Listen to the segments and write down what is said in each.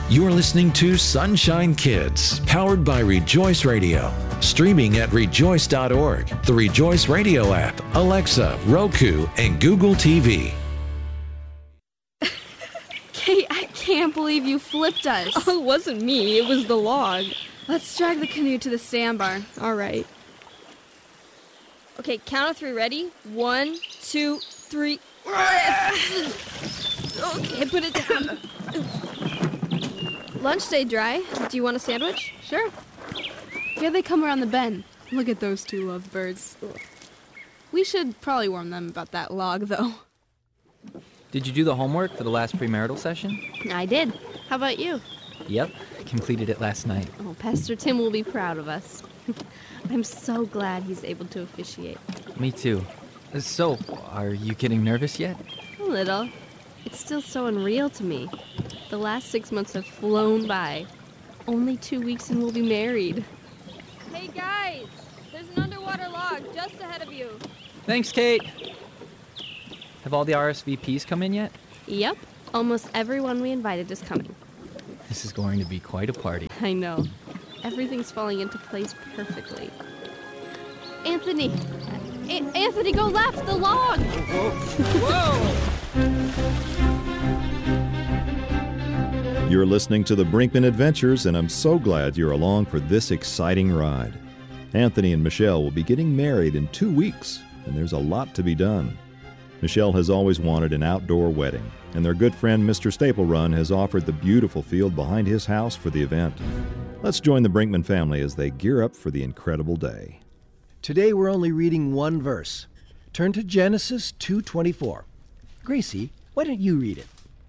You're listening to Sunshine Kids, powered by Rejoice Radio. Streaming at rejoice.org, the Rejoice Radio app, Alexa, Roku, and Google TV. Kate, I can't believe you flipped us. Oh, it wasn't me. It was the log. Let's drag the canoe to the sandbar. All right. Okay, count of three. Ready? 1, 2, 3. Okay, put it down. Lunch stayed dry. Do you want a sandwich? Sure. Here they come around the bend. Look at those two lovebirds. We should probably warn them about that log, though. Did you do the homework for the last premarital session? I did. How about you? Yep, completed it last night. Oh, Pastor Tim will be proud of us. I'm so glad he's able to officiate. Me too. So, are you getting nervous yet? A little. It's still so unreal to me. The last 6 months have flown by. Only 2 weeks and we'll be married. Hey, guys. There's an underwater log just ahead of you. Thanks, Kate. Have all the RSVPs come in yet? Yep. Almost everyone we invited is coming. This is going to be quite a party. I know. Everything's falling into place perfectly. Anthony! Anthony, go left! The log! Whoa! You're listening to the Brinkman Adventures, and I'm so glad you're along for this exciting ride. Anthony and Michelle will be getting married in 2 weeks, and there's a lot to be done. Michelle has always wanted an outdoor wedding, and their good friend Mr. Staple Run has offered the beautiful field behind his house for the event. Let's join the Brinkman family as they gear up for the incredible day. Today we're only reading one verse. Turn to Genesis 2:24. Gracie, why don't you read it?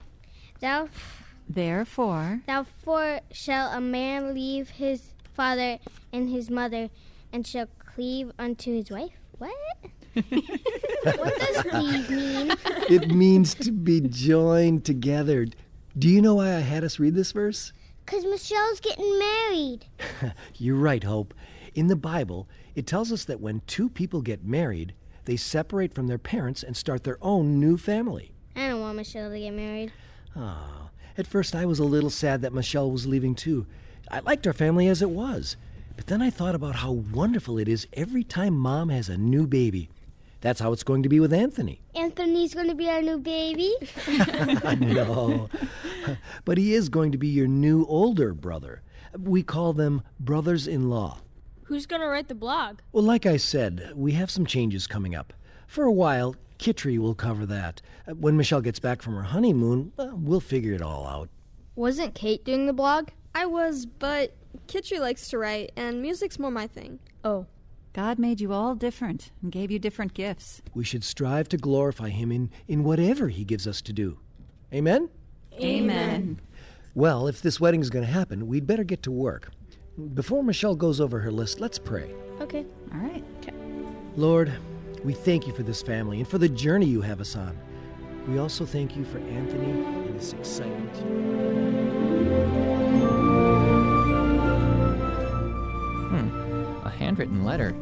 Therefore shall a man leave his father and his mother, and shall cleave unto his wife. What? What does cleave mean? It means to be joined together. Do you know why I had us read this verse? 'Cause Michelle's getting married. You're right, Hope. In the Bible, it tells us that when two people get married, they separate from their parents and start their own new family. I don't want Michelle to get married. Ah, at first I was a little sad that Michelle was leaving too. I liked our family as it was. But then I thought about how wonderful it is every time Mom has a new baby. That's how it's going to be with Anthony. Anthony's going to be our new baby? No. But he is going to be your new older brother. We call them brothers-in-law. Who's going to write the blog? Well, like I said, we have some changes coming up. For a while, Kitri will cover that. When Michelle gets back from her honeymoon, we'll figure it all out. Wasn't Kate doing the blog? I was, but Kitri likes to write, and music's more my thing. Oh. God made you all different and gave you different gifts. We should strive to glorify Him in whatever He gives us to do. Amen? Amen. Well, if this wedding is going to happen, we'd better get to work. Before Michelle goes over her list, let's pray. Okay. All right. Okay. Lord, we thank you for this family and for the journey you have us on. We also thank you for Anthony and this exciting A handwritten letter.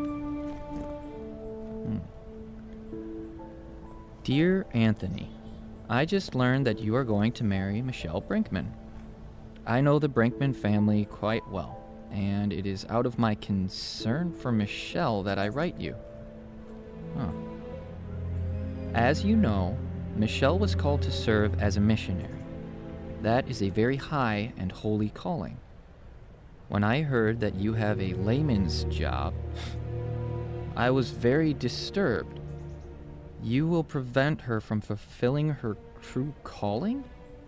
Dear Anthony, I just learned that you are going to marry Michelle Brinkman. I know the Brinkman family quite well, and it is out of my concern for Michelle that I write you. As you know, Michelle was called to serve as a missionary. That is a very high and holy calling. When I heard that you have a layman's job, I was very disturbed. You will prevent her from fulfilling her true calling?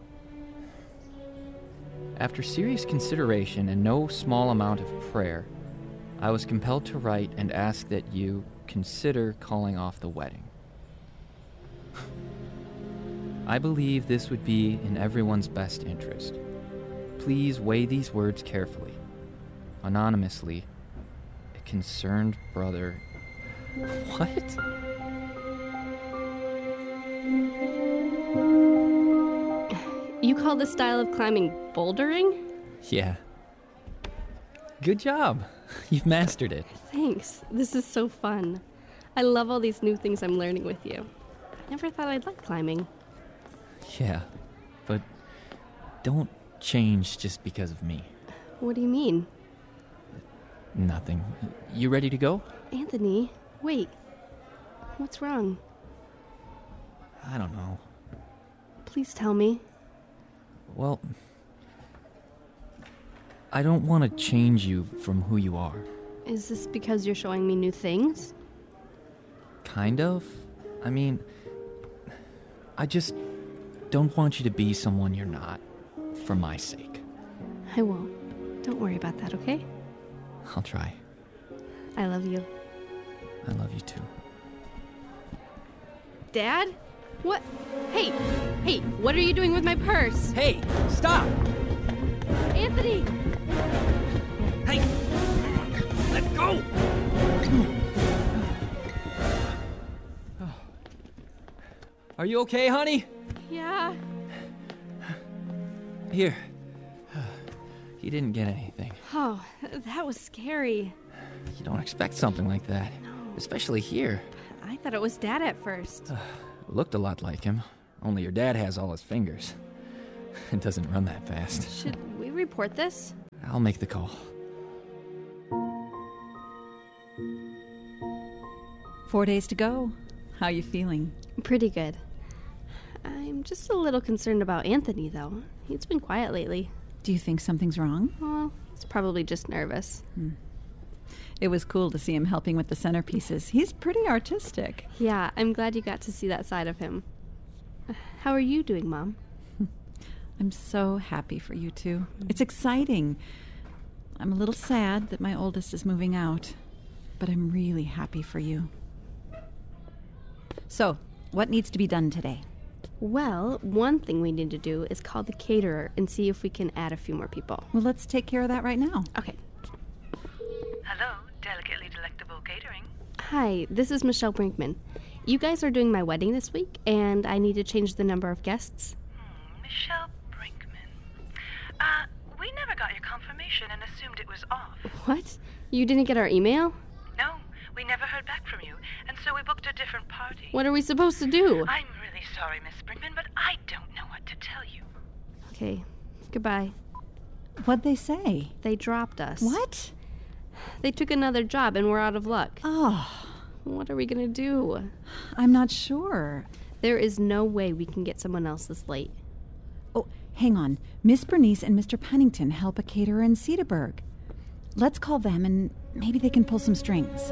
After serious consideration and no small amount of prayer, I was compelled to write and ask that you consider calling off the wedding. I believe this would be in everyone's best interest. Please weigh these words carefully. Anonymously, a concerned brother. What? You call this style of climbing bouldering? Yeah. Good job. You've mastered it. Thanks. This is so fun. I love all these new things I'm learning with you. I never thought I'd like climbing. Yeah, but don't change just because of me. What do you mean? Nothing. You ready to go? Anthony, wait. What's wrong? I don't know. Please tell me. Well, I don't want to change you from who you are. Is this because you're showing me new things? Kind of. I mean, I just don't want you to be someone you're not, for my sake. I won't. Don't worry about that, okay? I'll try. I love you. I love you too. Dad? What? Hey! Hey, what are you doing with my purse? Hey, stop! Anthony! Hey! Let go! Are you okay, honey? Yeah. Here. He didn't get anything. Oh, that was scary. You don't expect something like that. No. Especially here. I thought it was Dad at first. Looked a lot like him. Only your dad has all his fingers. It doesn't run that fast. Should we report this? I'll make the call. 4 days to go. How you feeling? Pretty good. I'm just a little concerned about Anthony, though. He's been quiet lately. Do you think something's wrong? Well, he's probably just nervous. It was cool to see him helping with the centerpieces. He's pretty artistic. Yeah, I'm glad you got to see that side of him. How are you doing, Mom? I'm so happy for you two. It's exciting. I'm a little sad that my oldest is moving out, but I'm really happy for you. So, what needs to be done today? Well, one thing we need to do is call the caterer and see if we can add a few more people. Well, let's take care of that right now. Okay. Hello, Delicately Delectable Catering. Hi, this is Michelle Brinkman. You guys are doing my wedding this week, and I need to change the number of guests. Michelle Brinkman. We never got your confirmation and assumed it was off. What? You didn't get our email? No, we never heard back from you, and so we booked a different party. What are we supposed to do? I'm really sorry, Miss Brinkman, but I don't know what to tell you. Okay, goodbye. What'd they say? They dropped us. What? They took another job and we're out of luck. Oh, What are we gonna do? I'm not sure. There is no way we can get someone else this late. Oh, hang on. Miss Bernice and Mr. Pennington help a caterer in Cedarburg. Let's call them and maybe they can pull some strings.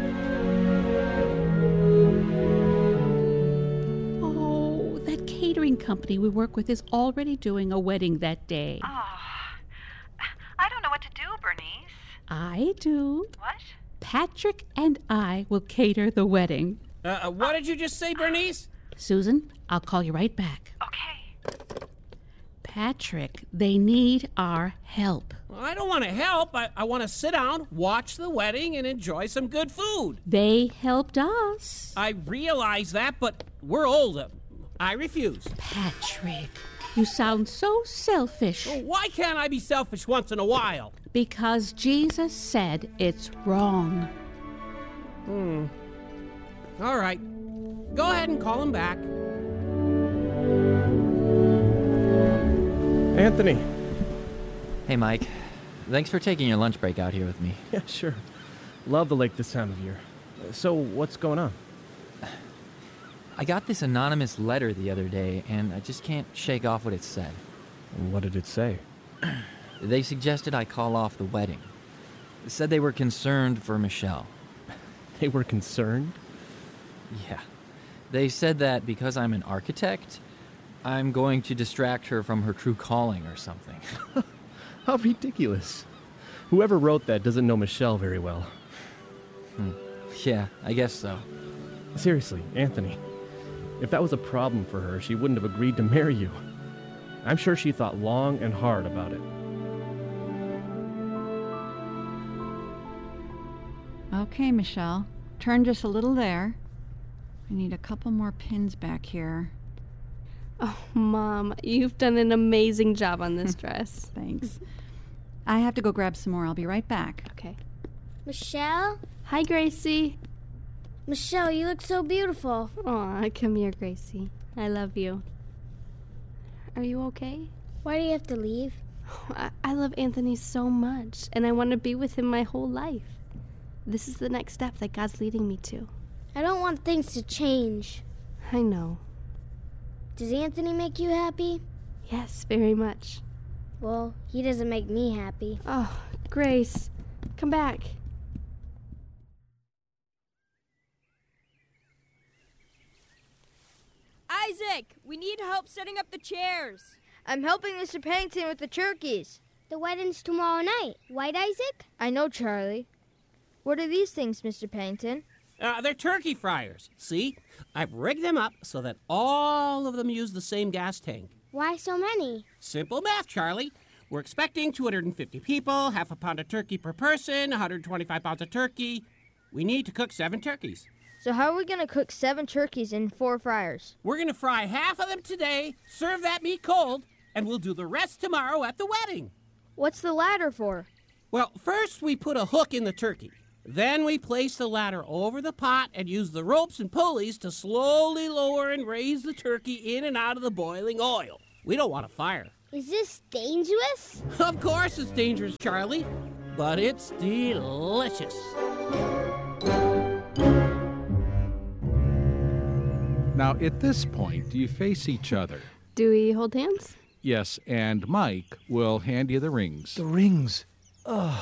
Oh, that catering company we work with is already doing a wedding that day. Oh, I don't know what to do, Bernice. I do. What? Patrick and I will cater the wedding. What did you just say, Bernice? Susan, I'll call you right back. Okay. Patrick, they need our help. Well, I don't want to help. I want to sit down, watch the wedding, and enjoy some good food. They helped us. I realize that, but we're old. I refuse. Patrick, you sound so selfish. Well, why can't I be selfish once in a while? Because Jesus said it's wrong. All right. Go ahead and call him back. Anthony. Hey, Mike. Thanks for taking your lunch break out here with me. Yeah, sure. Love the lake this time of year. So, what's going on? I got this anonymous letter the other day, and I just can't shake off what it said. What did it say? They suggested I call off the wedding. They said they were concerned for Michelle. They were concerned? Yeah. They said that because I'm an architect, I'm going to distract her from her true calling or something. How ridiculous. Whoever wrote that doesn't know Michelle very well. Yeah, I guess so. Seriously, Anthony. If that was a problem for her, she wouldn't have agreed to marry you. I'm sure she thought long and hard about it. Okay, Michelle. Turn just a little there. I need a couple more pins back here. Oh, Mom, you've done an amazing job on this dress. Thanks. I have to go grab some more. I'll be right back. Okay. Michelle? Hi, Gracie. Michelle, you look so beautiful. Aw, come here, Gracie. I love you. Are you okay? Why do you have to leave? I love Anthony so much, and I want to be with him my whole life. This is the next step that God's leading me to. I don't want things to change. I know. Does Anthony make you happy? Yes, very much. Well, he doesn't make me happy. Oh, Grace, come back. Isaac, we need help setting up the chairs. I'm helping Mr. Pennington with the turkeys. The wedding's tomorrow night, right, Isaac? I know, Charlie. What are these things, Mr. Pennington? They're turkey fryers. See? I've rigged them up so that all of them use the same gas tank. Why so many? Simple math, Charlie. We're expecting 250 people, half a pound of turkey per person, 125 pounds of turkey. We need to cook 7 turkeys. So how are we going to cook 7 turkeys in 4 fryers? We're going to fry half of them today, serve that meat cold, and we'll do the rest tomorrow at the wedding. What's the ladder for? Well, first we put a hook in the turkey. Then we place the ladder over the pot and use the ropes and pulleys to slowly lower and raise the turkey in and out of the boiling oil. We don't want a fire. Is this dangerous? Of course it's dangerous, Charlie, but it's delicious. Now, at this point, you face each other. Do we hold hands? Yes, and Mike will hand you the rings. The rings. Ugh.